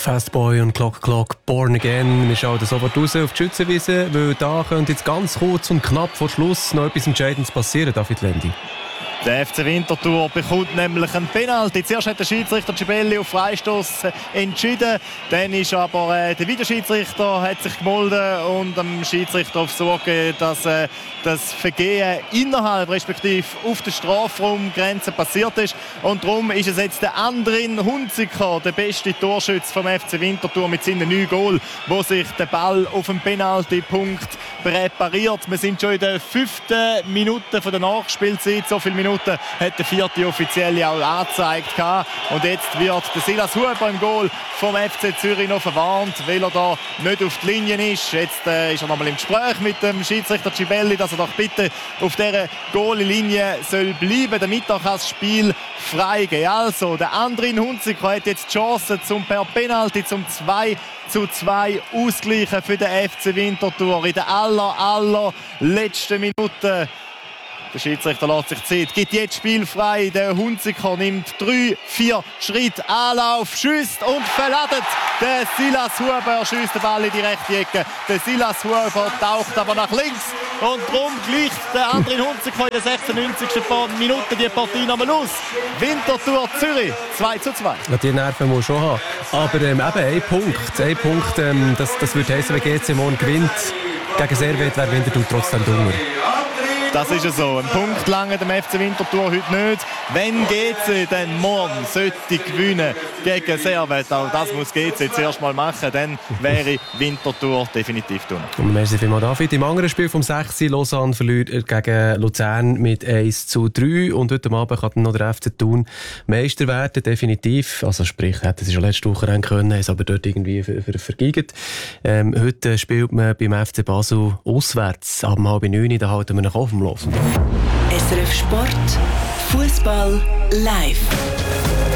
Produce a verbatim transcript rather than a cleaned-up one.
Fastboy und Clock Clock Born Again. Wir schauen sofort raus auf die Schützenwiese, weil da könnte jetzt ganz kurz und knapp vor Schluss noch etwas Entscheidendes passieren, David Lendi. Der F C Winterthur bekommt nämlich einen Penalty. Zuerst hat der Schiedsrichter Gibelli auf Freistoß entschieden. Dann ist aber äh, der Videoschiedsrichter hat sich gemolden und dem Schiedsrichter aufs Ohr gegeben, dass äh, das Vergehen innerhalb respektive auf der Strafraumgrenze passiert ist. Und darum ist es jetzt der Andrin Hunziker, der beste Torschütze vom F C Winterthur mit seinen neun Goal, wo sich der Ball auf den Penaltypunkt präpariert. Wir sind schon in der fünften Minute von der Nachspielzeit. So viele Minuten hat der vierte Offizielle auch angezeigt. Und jetzt wird der Silas Huber im Goal vom F C Zürich noch verwarnt, weil er da nicht auf die Linie ist. Jetzt äh, ist er nochmal im Gespräch mit dem Schiedsrichter Gibelli, dass er doch bitte auf dieser Goallinie soll bleiben, damit er das Spiel freigeben kann. Also, der Andrin Hunziker hat jetzt die Chance, zum per Penalty zum zwei zu zwei ausgleichen für den F C Winterthur in der aller, aller letzten Minute. Der Schiedsrichter lässt sich Zeit, gibt jetzt spielfrei. Der Hunziker nimmt drei, vier Schritte, Anlauf, schießt und verladet. Der Silas Huber schießt den Ball in die rechte Ecke. Der Silas Huber taucht aber nach links. Und darum gleicht der Andrin Hunziker in der sechsundneunzigsten Minute die Partie nochmal aus. Winterthur Zürich zwei zu zwei. Ja, die Nerven muss schon haben. Aber ähm, eben ein Punkt. Ein Punkt ähm, das, das würde heißen, wenn G C morgen gewinnt gegen Servet, wäre Winterthur trotzdem drunter. Das ist ja so. Ein Punkt lange dem F C Winterthur heute nicht. Wenn G C dann morgen sollte gewinnen gegen Servet, auch das muss G C zuerst mal machen, dann wäre Winterthur definitiv drin. Und merci vielmals, David. Im anderen Spiel vom sechs Lausanne verliert gegen Luzern mit eins zu drei. Und heute Abend kann dann noch der F C Thun Meister werden, definitiv. Also sprich, hätten sie schon letzte Woche rein können, haben es aber dort irgendwie ver- ver- vergeigt. Ähm, heute spielt man beim F C Basel auswärts. Ab halb neun, da halten wir noch auf dem Los. S R F Sport, Fußball live.